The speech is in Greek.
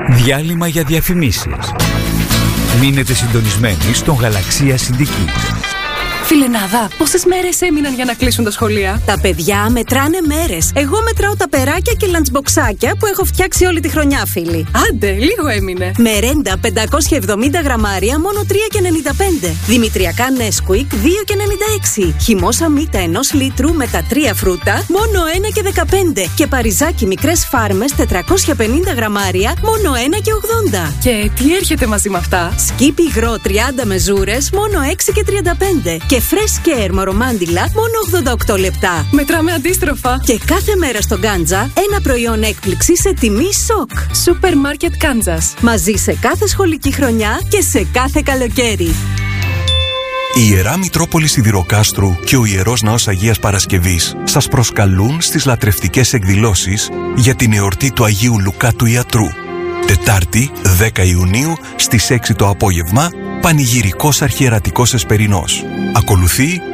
Διάλειμμα για διαφημίσεις. Μείνετε συντονισμένοι στον Γαλαξία Syndicate. Φιλενάδα, πόσες μέρες έμειναν για να κλείσουν τα σχολεία? Τα παιδιά μετράνε μέρες. Εγώ μετράω τα περάκια και λαντσμποξάκια που έχω φτιάξει όλη τη χρονιά, φίλοι. Άντε, λίγο έμεινε. Μερέντα 570 γραμμάρια, μόνο 3,95. Δημητριακά Nesquik, 2,96. Χυμόσα μύτα 1 λίτρου με τα 3 φρούτα, μόνο 1,15. Και παριζάκι μικρές φάρμες 450 γραμμάρια, μόνο 1,80. Και τι έρχεται μαζί με αυτά? Σκύπι υγρό 30 μεζούρες, μόνο 6,35. Και Fresh Care μορομάντιλα, μόνο 88 λεπτά. Μετράμε αντίστροφα. Και κάθε μέρα στο Γκάντζα ένα προϊόν έκπληξη σε τιμή σοκ. Σούπερ Μάρκετ Κάνζας. Μαζί σε κάθε σχολική χρονιά και σε κάθε καλοκαίρι. Η Ιερά Μητρόπολη Σιδηροκάστρου και ο Ιερός Ναός Αγίας Παρασκευής σας προσκαλούν στις λατρευτικές εκδηλώσεις για την εορτή του Αγίου Λουκά του Ιατρού. Τετάρτη, 10 Ιουνίου, στις 6 το απόγευμα, πανηγυρικός αρχιερατικός εσπερινός. Ακολουθεί